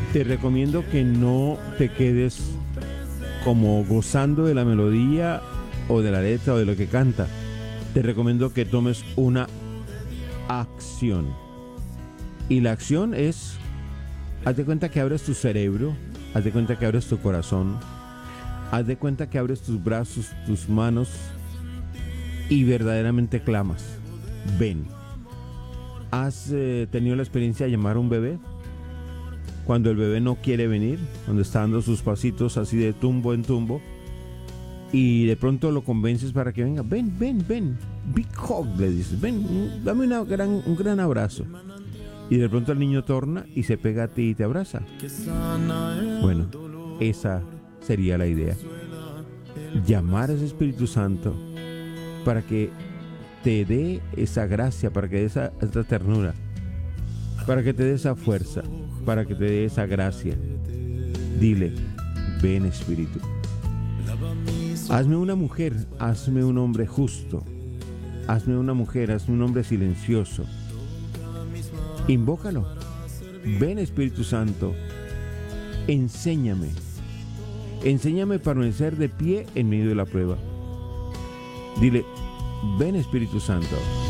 Te recomiendo que no te quedes como gozando de la melodía o de la letra o de lo que canta. Te recomiendo que tomes una acción. Y la acción es, haz de cuenta que abres tu cerebro, haz de cuenta que abres tu corazón, haz de cuenta que abres tus brazos, tus manos y verdaderamente clamas. Ven. ¿Has tenido la experiencia de llamar a un bebé? Cuando el bebé no quiere venir, cuando está dando sus pasitos así de tumbo en tumbo, y de pronto lo convences para que venga. Ven, ven, ven. Big hug, le dices. Ven, dame un gran abrazo. Y de pronto el niño torna y se pega a ti y te abraza. Bueno, esa sería la idea. Llamar a ese Espíritu Santo para que te dé esa gracia, para que dé esa ternura, para que te dé esa fuerza, para que te dé esa gracia. Dile, ven Espíritu. Hazme una mujer, hazme un hombre justo. Hazme una mujer, hazme un hombre silencioso. Invócalo. Ven Espíritu Santo. Enséñame. Enséñame a permanecer de pie en medio de la prueba. Dile, ven Espíritu Santo.